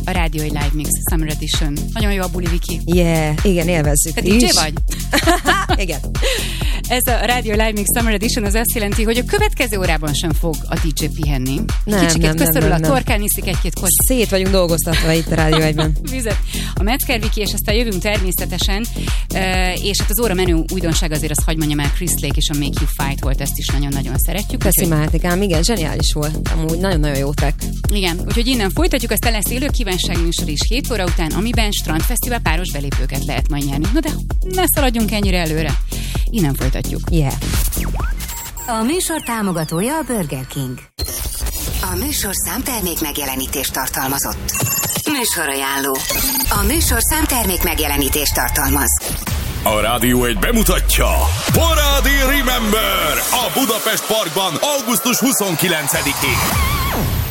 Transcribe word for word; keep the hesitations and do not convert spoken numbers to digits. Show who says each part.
Speaker 1: a Rádió egy Live Mix Summer Edition. Nagyon jó a buli, Viki.
Speaker 2: Yeah, igen, élvezzük
Speaker 1: Te
Speaker 2: is.
Speaker 1: dé dzsé vagy?
Speaker 2: Igen.
Speaker 1: Ez a Rádió Live Mix Summer Edition az azt jelenti, hogy a következő órában sem fog a dé dzsé pihenni.
Speaker 2: Nem,
Speaker 1: Kicsikét
Speaker 2: nem,
Speaker 1: köszörül
Speaker 2: nem,
Speaker 1: a
Speaker 2: nem.
Speaker 1: torkán, iszik egy-két kocsit.
Speaker 2: Szét vagyunk dolgoztatva itt a Rádió egyben.
Speaker 1: Vizet. A Metzger Viki, és aztán jövünk természetesen, és hát az óra menő újdonság azért az, hagy mondjam el, Chris Lake és a Make You Fight volt, ezt is nagyon-nagyon szeretjük.
Speaker 2: Köszi Mátékám, igen, zseniális volt. Amúgy nagyon-nagyon jó track.
Speaker 1: Igen, úgyhogy innen folytatjuk, aztán lesz élő kívánságműsor is hét óra után, amiben Strandfesztivál páros belépőket lehet majd nyerni. Na de ne szaladjunk ennyire előre. Innen folytatjuk.
Speaker 2: Yeah.
Speaker 3: A műsor támogatója a Burger King. A műsorszám termék megjelenítést tartalmazott. Műsorajánló. A műsorszám termék megjelenítést tartalmaz.
Speaker 4: A Rádió egy bemutatja Parádi Remember a Budapest Parkban augusztus huszonkilencedikén.